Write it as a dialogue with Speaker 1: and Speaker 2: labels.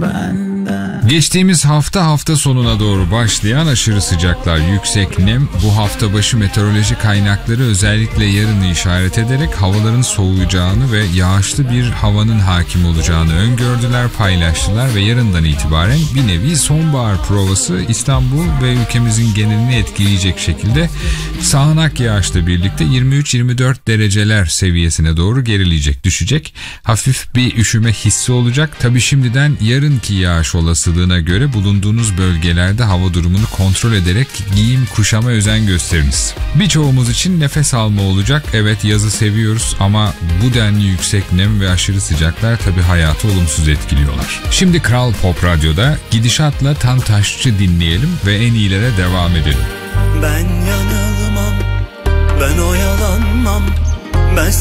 Speaker 1: benden.
Speaker 2: Geçtiğimiz hafta sonuna doğru başlayan aşırı sıcaklar, yüksek nem bu hafta başı meteoroloji kaynakları özellikle yarını işaret ederek havaların soğuyacağını ve yağışlı bir havanın hakim olacağını öngördüler, paylaştılar ve yarından itibaren bir nevi sonbahar provası İstanbul ve ülkemizin genelini etkileyecek şekilde sağanak yağışla birlikte 23-24 dereceler seviyesine doğru gerileyecek, düşecek. Hafif bir üşüme hissi olacak. Tabii şimdiden yarınki yağış olasılığına göre bulunduğunuz bölgelerde hava durumunu kontrol ederek giyim kuşama özen gösteriniz. Birçoğumuz için nefes alma olacak. Evet, yazı seviyoruz ama bu denli yüksek nem ve aşırı sıcaklar tabii hayatı olumsuz etkiliyorlar. Şimdi Kral Pop Radyo'da Gidişat'la Tantaşçı dinleyelim ve en iyilere devam edelim.
Speaker 3: Ben yanılmam, ben oyalanmam.